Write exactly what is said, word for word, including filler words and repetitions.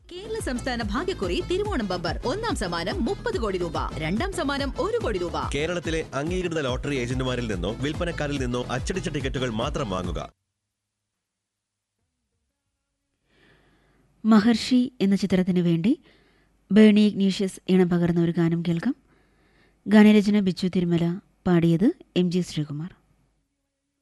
കേരള സംസ്ഥാന ഭാഗ്യക്കുറി തിരുവോണം ബമ്പർ ഒന്നാം സമ്മാനം മുപ്പത് കോടി രൂപ, രണ്ടാം സമ്മാനം ഒരു കോടി രൂപ. കേരളത്തിലെ അംഗീകൃത ലോട്ടറി ഏജന്റുമാരിൽ നിന്നോ വിൽപ്പനക്കാരിൽ നിന്നോ അച്ചടിച്ച ടിക്കറ്റുകൾ മാത്രം വാങ്ങുക. മഹർഷി എന്ന ചിത്രത്തിനു വേണ്ടി ബേണി ഇഗ്നീഷ്യസ് ഇണം പകർന്ന ഒരു ഗാനം കേൾക്കാം. ഗാനരചന ബിച്ചു തിരുമല, പാടിയത് എം ജി ശ്രീകുമാർ.